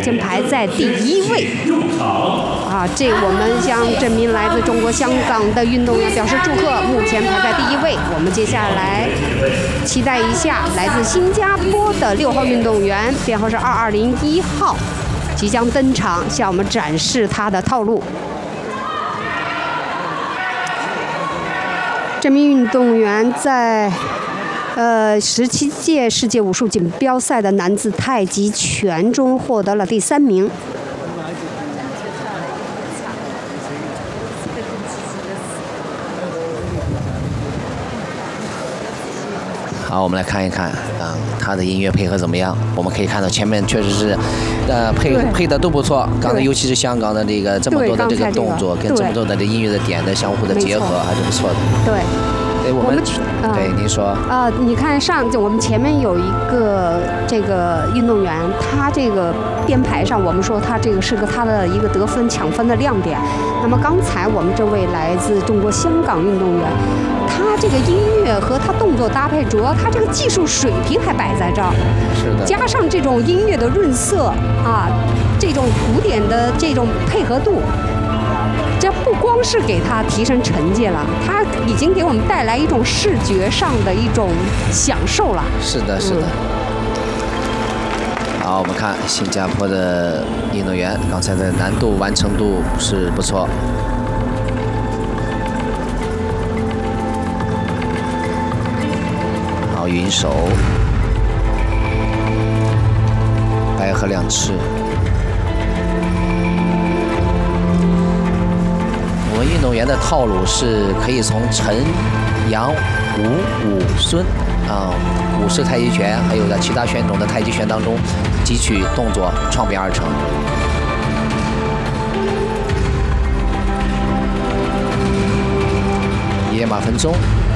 前排在第1位。这我们向这名来自中国香港的运动员表示祝贺，目前排在第1位。我们接下来期待一下来自新加坡的6号运动员，编号是2201号，即将登场，向我们展示他的套路。这名运动员在17届世界武术锦标赛的男子太极拳中获得了第3名。 好，我们来看一看，他的音乐配合怎么样？我们可以看到前面确实是，配的都不错。刚才尤其是香港的这个这么多的这个动作，跟这么多的这音乐的点的相互的结合，还是不错的。 对。 我们对您说你看我们前面有一个这个运动员，他这个编排上，我们说他这个是他的一个得分抢分的亮点。那么刚才我们这位来自中国香港运动员，他这个音乐和他动作搭配，主要他这个技术水平还摆在这儿， 是的， 加上这种音乐的润色这种古典的这种配合度。这不光是给他提升成绩了，他已经给我们带来一种视觉上的一种享受了。 是的，是的。好，我们看新加坡的运动员，刚才的难度完成度是不错。好，云手，白鹤亮翅。我们运动员的套路是可以从陈、杨、吴、武、孙武式太极拳，还有在其他拳种的太极拳当中汲取动作，创编而成。野马分鬃。